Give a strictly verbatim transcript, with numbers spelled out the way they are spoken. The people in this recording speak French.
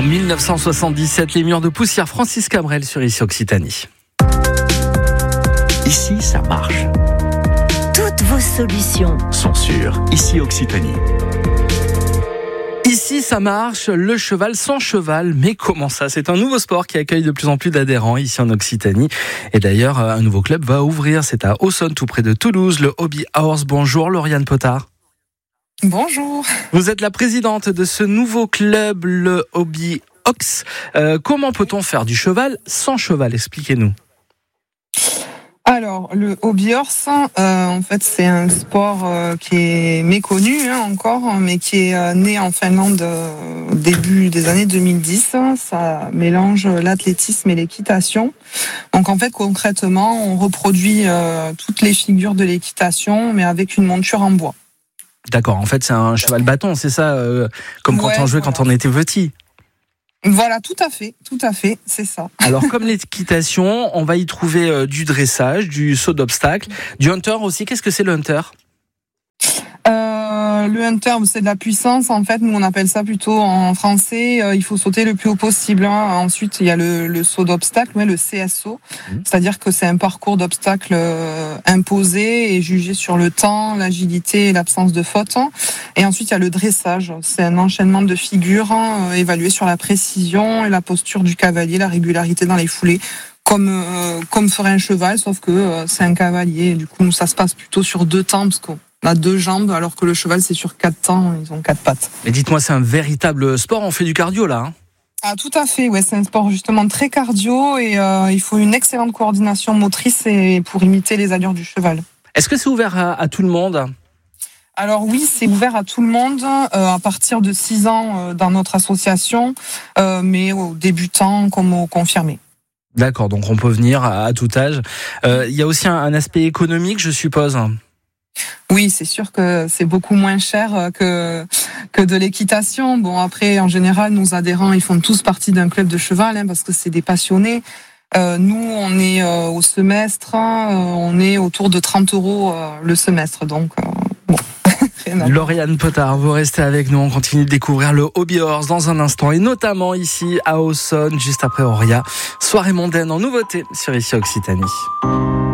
En dix-neuf cent soixante-dix-sept, les murs de poussière, Francis Cabrel sur Ici Occitanie. Ici, ça marche. Toutes vos solutions Sont sur Ici Occitanie. Ici, ça marche, le cheval sans cheval. Mais comment ça ? C'est un nouveau sport qui accueille de plus en plus d'adhérents ici en Occitanie. Et d'ailleurs, un nouveau club va ouvrir. C'est à Aussonne, tout près de Toulouse, le Hobby Horse. Bonjour, Lauriane Potard. Bonjour. Vous êtes la présidente de ce nouveau club, le Hobby Horse. Euh, comment peut-on faire du cheval sans cheval ? Expliquez-nous. Alors, le hobby horse, euh, en fait, c'est un sport euh, qui est méconnu hein, encore, mais qui est euh, né en Finlande euh, au début des années deux mille dix. Ça mélange l'athlétisme et l'équitation. Donc, en fait, concrètement, on reproduit euh, toutes les figures de l'équitation, mais avec une monture en bois. D'accord, en fait, c'est un cheval bâton, c'est ça, euh, comme Ouais, quand on jouait voilà. quand on était petit. Voilà, tout à fait, tout à fait, c'est ça. Alors, comme l'équitation, on va y trouver euh, du dressage, du saut d'obstacle, du hunter aussi. Qu'est-ce que c'est le hunter ? Euh, le hunter, c'est de la puissance. En fait, nous on appelle ça plutôt en français. Euh, il faut sauter le plus haut possible. Hein. Ensuite, il y a le, le saut d'obstacle, ouais, le C S O. Mmh. C'est-à-dire que c'est un parcours d'obstacle euh, imposé et jugé sur le temps, l'agilité et l'absence de faute. Et ensuite, il y a le dressage. C'est un enchaînement de figures hein, évalué sur la précision et la posture du cavalier, la régularité dans les foulées. Comme euh, comme ferait un cheval, sauf que euh, c'est un cavalier. Du coup, ça se passe plutôt sur deux temps parce qu'on a deux jambes, alors que le cheval, c'est sur quatre temps, ils ont quatre pattes. Mais dites-moi, c'est un véritable sport, on fait du cardio là hein ? Ah, tout à fait, ouais, c'est un sport justement très cardio et euh, il faut une excellente coordination motrice et pour imiter les allures du cheval. Est-ce que c'est ouvert à, à tout le monde ? Alors oui, c'est ouvert à tout le monde, euh, à partir de six ans euh, dans notre association, euh, mais aux débutants comme aux confirmés. D'accord, donc on peut venir à, à tout âge. Euh, il y a aussi un, un aspect économique, je suppose. Oui, c'est sûr que c'est beaucoup moins cher que que de l'équitation. Bon, après, en général, nos adhérents, ils font tous partie d'un club de cheval, hein, parce que c'est des passionnés. Euh, nous, on est euh, au semestre, hein, on est autour de trente euros euh, le semestre, donc euh, bon. Lauriane Potard, vous restez avec nous, on continue de découvrir le Hobby Horse dans un instant, et notamment ici à Aussonne, juste après Auria. Soirée mondaine en nouveauté sur Ici Occitanie.